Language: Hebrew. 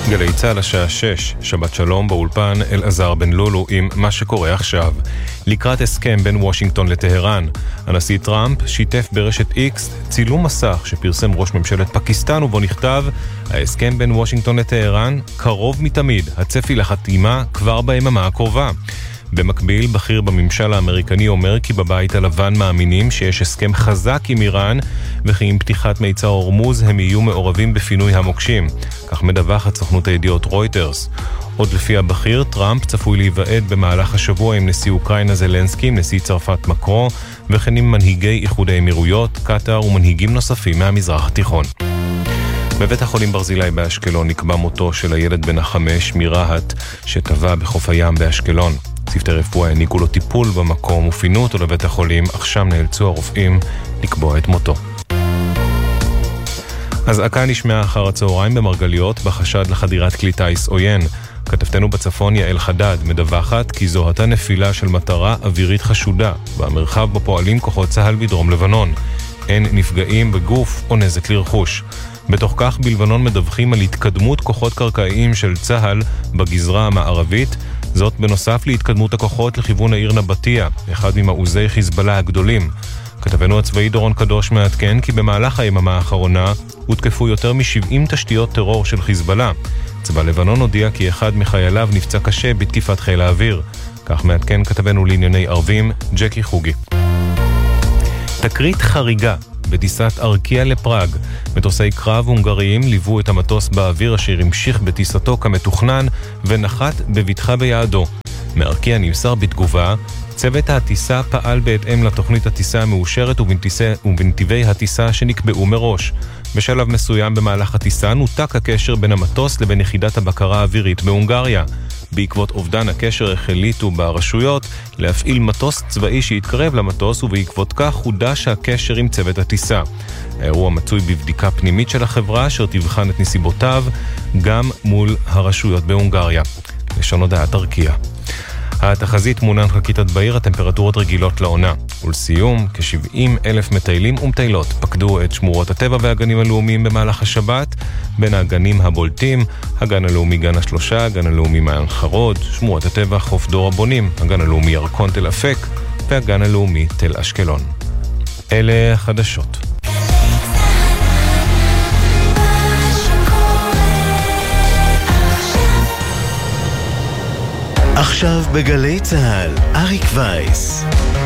גלי צהל השעה 6, שבת שלום באולפן אלעזר בן לולו עם מה שקורה עכשיו. לקראת הסכם בין וושינגטון לטהרן, הנשיא טראמפ שיתף ברשת איקס צילום מסך שפרסם ראש ממשלת פקיסטן ובו נכתב: ההסכם בין וושינגטון לטהרן קרוב מתמיד, הצפי לחתימה כבר ביממה הקרובה. במקביל, בכיר בממשל האמריקני אומר כי בבית הלבן מאמינים שיש הסכם חזק עם איראן, וכי עם פתיחת מיצר הורמוז הם יהיו מעורבים בפינוי המוקשים. כך מדווחת סוכנות הידיעות רויטרס. עוד לפי הבכיר, טראמפ צפוי להיוועד במהלך השבוע עם נשיא אוקראינה זלנסקי, עם נשיא צרפת מקרו, וכן עם מנהיגי איחוד האמירויות, קטר ומנהיגים נוספים מהמזרח התיכון. בבית החולים ברזילי באשקלון נקבע מותו של הילד בן 5 מרהט שטבע בחוף הים באשקלון. צוותי רפואה העניקו לו טיפול במקום ופינו אותו לבית החולים, אך שם נאלצו הרופאים לקבוע את מותו. אזעקה נשמעה אחר הצהריים במרגליות בחשד לחדירת כלי טיס עוין. כתבתנו בצפון יעל חדד מדווחת כי זו הייתה נפילה של מטרה אווירית חשודה במרחב בו פועלים כוחות צה"ל בדרום לבנון. אין נפגעים בגוף או נזק לרכוש. בתוך כך בלבנון מדווחים על התקדמות כוחות קרקעיים של צה"ל בגזרה המערבית, זאת בנוסף להתקדמות הכוחות לכיוון העיר נבטיה, אחד ממעוזי חיזבאללה הגדולים. כתבנו הצבאי דורון קדוש מעדכן כי במהלך היממה האחרונה הותקפו יותר מ-70 תשתיות טרור של חיזבאללה. צבא לבנון הודיע כי אחד מחייליו נפצע קשה בתקיפת חיל האוויר. כך מעדכן כתבנו לענייני ערבים ג'קי חוגי. תקרית חריגה בטיסת ארקיה לפראג. מטוסי קרב הונגריים ליוו את המטוס באוויר אשר המשיך בטיסתו כמתוכנן ונחת בבטחה ביעדו. מארקיה נמסר בתגובה: צוות הטיסה פעל בהתאם לתוכנית הטיסה המאושרת ובנתיבי הטיסה שנקבעו מראש. בשלב מסוים במהלך הטיסה נותק הקשר בין המטוס לבין יחידת הבקרה האווירית בהונגריה. בעקבות אובדן הקשר החליטו ברשויות להפעיל מטוס צבאי שהתקרב למטוס, ובעקבות כך חודש הקשר עם צוות הטיסה. האירוע מצוי בבדיקה פנימית של החברה אשר תבחן את נסיבותיו גם מול הרשויות בהונגריה. לשון הודעת ארקיה. התחזית מונן חקיתת בעיר, הטמפרטורות רגילות לעונה. ולסיום, כ-70,000 מטיילים ומטיילות פקדו את שמורות הטבע והגנים הלאומיים במהלך השבת. בין הגנים הבולטים, הגן הלאומי גן השלושה, הגן הלאומי מעיין חרוד, שמורות הטבע חוף דור הבונים, הגן הלאומי ירקון תל אפק והגן הלאומי תל אשקלון. אלה החדשות. עכשיו בגלי צהל, אריק וייס.